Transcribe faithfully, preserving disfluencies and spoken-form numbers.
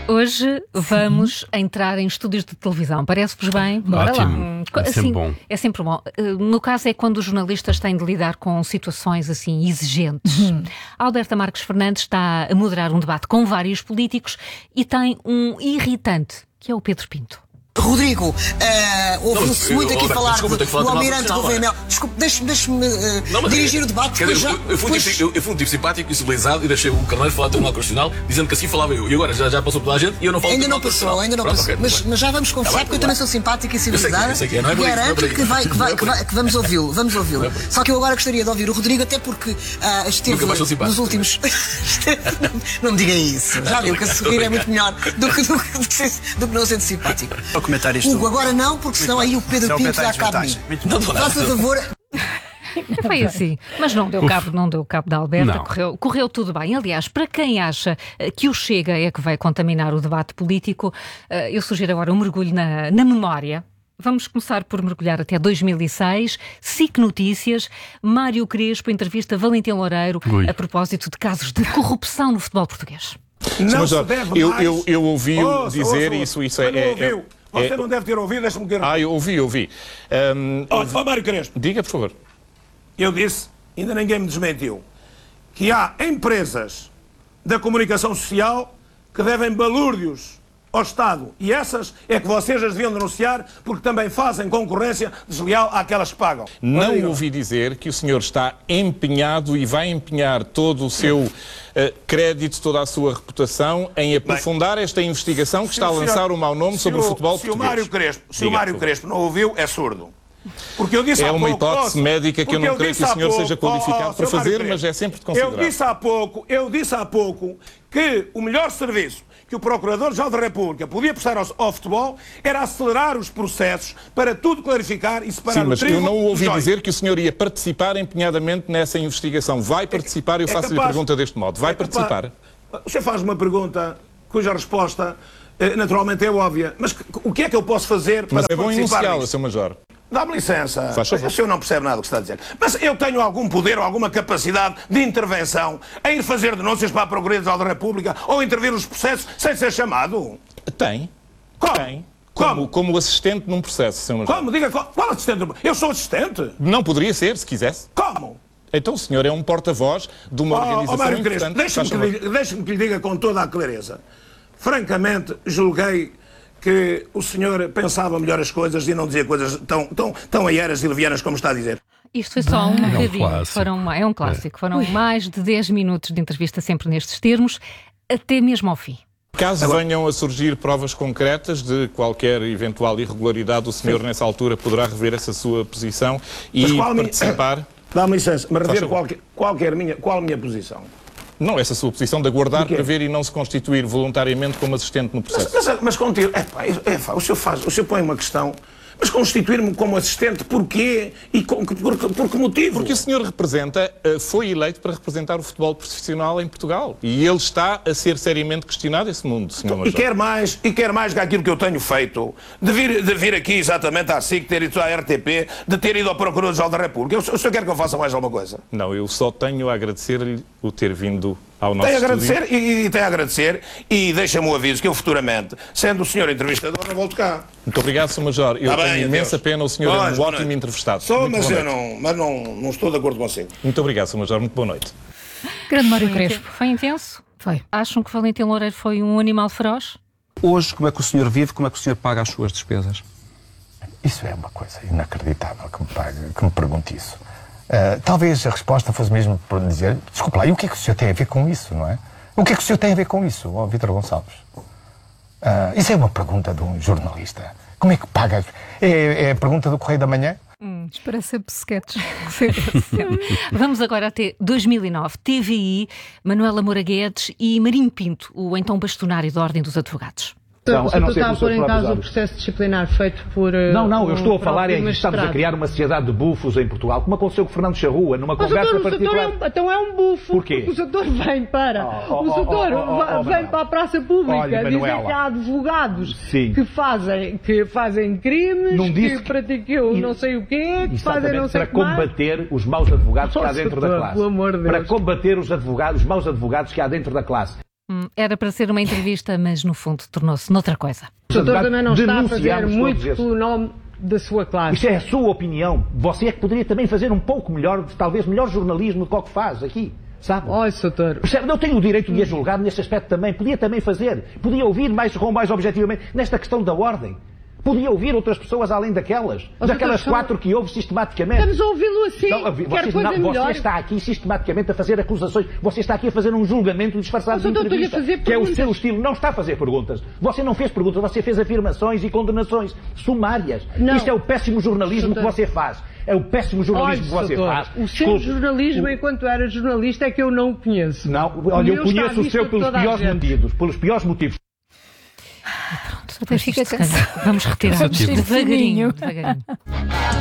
Hoje vamos entrar em estúdios de televisão. Parece-vos bem? Bora Ótimo. lá. É sempre assim, bom. É sempre bom. No caso é quando os jornalistas têm de lidar com situações assim exigentes. Uhum. Alberta Marques Fernandes está a moderar um debate com vários políticos e tem um irritante, que é o Pedro Pinto. Rodrigo, uh, ouviu-se muito aqui falar desculpa, do, falar do do Almirante Gouveia Mel. Desculpe, deixe-me deixe uh, dirigir o debate. Dizer, já, eu, eu, fui um depois... tipo, eu, eu fui um tipo simpático e civilizado e deixei o Carneiro falar do Tribunal Constitucional, dizendo que assim falava eu. E agora já, já passou toda a gente e eu não falo Ainda do não passou, ainda não Pronto, passou. okay, mas, mas já vamos conversar, porque eu também sou simpática e civilizada. Eu sei que, eu sei que é, não é Garanto isso, que, vai, que, vai, que, vai, que vamos ouvi-lo, vamos ouvi-lo. É Só que eu agora gostaria de ouvir o Rodrigo, até porque uh, esteve nos últimos. não, não me diga isso. Já viu que a sorrir é muito melhor do que, do, do, do, do que não sendo simpático. Vou comentar isto. Hugo, agora não, porque senão aí o Pedro Pinto dá cabo de mim. Faça favor. Foi assim, mas não deu cabo, não deu cabo da Alberta, correu, correu tudo bem. Aliás, para quem acha que o Chega é que vai contaminar o debate político, eu sugiro agora um mergulho na, na memória. Vamos começar por mergulhar até dois mil e seis, S I C Notícias, Mário Crespo entrevista Valentim Loureiro Ui. a propósito de casos de corrupção no futebol português. Não se deve eu, mais... eu, eu ouvi-o ouça, dizer ouça, isso, isso é... não é, ouviu. é Você é, não deve ter ouvido, deixa-me querer. Ah, eu ouvi, ouvi. Um, Olha, ó, Mário Crespo, diga, por favor. eu disse, ainda ninguém me desmentiu, que há empresas da comunicação social que devem balúrdios ao Estado. E essas é que vocês as deviam denunciar, porque também fazem concorrência desleal àquelas que pagam. Não Rodrigo. ouvi dizer que o senhor está empenhado e vai empenhar todo o seu uh, crédito, toda a sua reputação em aprofundar Bem, esta investigação que está a lançar o, senhor, o mau nome sobre o, o futebol se português. O Mário Crespo, se Diga, o Mário Crespo não ouviu, é surdo. Porque eu disse é há uma pouco, hipótese oh, médica que eu não creio que o senhor pouco, seja qualificado oh, oh, para fazer, Mário mas é sempre de considerar. Eu disse há pouco, eu disse há pouco que o melhor serviço que o Procurador-Geral da República podia prestar ao, ao futebol era acelerar os processos para tudo clarificar e separar Sim, mas o trigo eu não ouvi do joio. dizer que o senhor ia participar empenhadamente nessa investigação. Vai participar, eu é faço-lhe a capaz, pergunta deste modo. Vai é capaz, participar? O senhor faz uma pergunta cuja resposta naturalmente é óbvia, mas o que é que eu posso fazer para mas é bom participar enunciá-la, nisso? senhor Major. Dá-me licença, Faz favor. o senhor não percebe nada do que está a dizer. Mas eu tenho algum poder ou alguma capacidade de intervenção em ir fazer denúncias para a Procuradoria-Geral da República ou intervir nos processos sem ser chamado? Tem. Como? Tem. Como? Como, como assistente num processo, senhor Major. Como? Diga, qual, qual assistente? Eu sou assistente? Não poderia ser, se quisesse. Como? Então o senhor é um porta-voz de uma Oh, organização oh, Mário importante. Crespo, deixe-me que, lhe- deixe-me que lhe diga com toda a clareza. Francamente, julguei que o senhor pensava melhor as coisas e não dizia coisas tão, tão, tão aieras e levianas como está a dizer. Isto foi só um é um bocadinho. clássico. Foram, é um clássico. Foram mais de dez minutos de entrevista sempre nestes termos, até mesmo ao fim. Caso Agora- venham a surgir provas concretas de qualquer eventual irregularidade, o senhor nessa altura poderá rever essa sua posição e Mas qual a minha- participar... Dá-me licença, mas rever favor. qualquer, qualquer minha, qual a minha posição? Não, essa sua posição de aguardar De quê? para ver e não se constituir voluntariamente como assistente no Mas, processo. mas, mas contigo, é pá, é pá, o senhor faz, o senhor põe uma questão, mas constituir-me como assistente porquê e com, por, por, por que motivo? Porque o senhor representa, eh, foi eleito para representar o futebol profissional em Portugal. E ele está a ser seriamente questionado esse mundo, senhor E Major. quer mais, e quer mais que aquilo que eu tenho feito, de vir, de vir aqui exatamente à S I C, ter ido à R T P, de ter ido ao Procurador-Geral da República. O senhor quer que eu faça mais alguma coisa? Não, eu só tenho a agradecer-lhe o ter vindo ao nosso Tenho a estúdio. agradecer e, e tenho a agradecer e deixa-me o aviso que eu futuramente, sendo o senhor entrevistador, não volto cá. Muito obrigado, senhor Major. Eu Tá tenho bem, imensa adeus. pena, o senhor é Pois, um boa ótimo noite. entrevistado. Sou, Muito mas, boa eu noite. não, mas não, não estou de acordo consigo. Muito obrigado, senhor Major. Muito boa noite. Grande Mário Crespo. Foi intenso? Foi. Acham que Valentim Loureiro foi um animal feroz? Hoje, como é que o senhor vive, como é que o senhor paga as suas despesas? Isso é uma coisa inacreditável que me, pague, que me pergunte isso. Uh, talvez a resposta fosse mesmo por dizer, desculpe lá, e o que é que o senhor tem a ver com isso, não é? O que é que o senhor tem a ver com isso, ó Vítor Gonçalves? Uh, isso é uma pergunta de um jornalista. Como é que paga? É, é a pergunta do Correio da Manhã? Hum, parece sempre sketch. Vamos agora até dois mil e nove. T V I, Manuela Moura Guedes e Marinho Pinto, o então bastonário da Ordem dos Advogados. Então, Não, o senhor está a pôr em causa o olhos. processo disciplinar feito por... uh, Não, não, eu um estou a falar é próprio que estamos a magistrado. criar uma sociedade de bufos em Portugal, como aconteceu com Fernando Charrua, numa Mas, conversa doutor, o setor particular. é um, então é um bufo. Porquê? Porque o setor vem para... Oh, oh, o setor oh, oh, oh, oh, vem Manuela. para a praça pública Olha, dizer Manuela. que há advogados Sim. que fazem, que fazem crimes, Não disse que que- praticam E- não sei o quê, que fazem Exatamente, não sei para o que mais. combater os maus advogados que há Oh, dentro setor, da classe. pelo amor de Para Deus. combater os advogados, os maus advogados que há dentro da classe. Hum, era para ser uma entrevista, mas no fundo tornou-se noutra coisa. O doutor também não está a fazer Denunciamos muito todos pelo nome da sua classe. Isso é a sua opinião. Você é que poderia também fazer um pouco melhor, talvez melhor jornalismo do que o que faz aqui. Sabe? Olha, doutor. Eu tenho o direito de a julgar nesse aspecto também. Podia também fazer. Podia ouvir mais, mais objetivamente nesta questão da ordem. Podia ouvir outras pessoas além daquelas. Mas daquelas doutor, quatro que houve sistematicamente. Estamos a ouvi-lo assim. Não, Quer você, coisa não, melhor. você está aqui sistematicamente a fazer acusações. Você está aqui a fazer um julgamento disfarçado de entrevista. A fazer que é o perguntas. seu estilo. Não está a fazer perguntas. Você não fez perguntas. Você fez afirmações e condenações sumárias. Não. Isto é o péssimo jornalismo doutor. que você faz. É o péssimo jornalismo Olha, que você doutor, faz. o seu Desculpe. jornalismo, O- enquanto era jornalista, é que eu não o conheço. Não, O olha, eu meu está à conheço o vista seu de pelos toda a piores gente. motivos. Pelos piores motivos. Pronto, fica cansado. Vamos retirar devagarinho. devagarinho.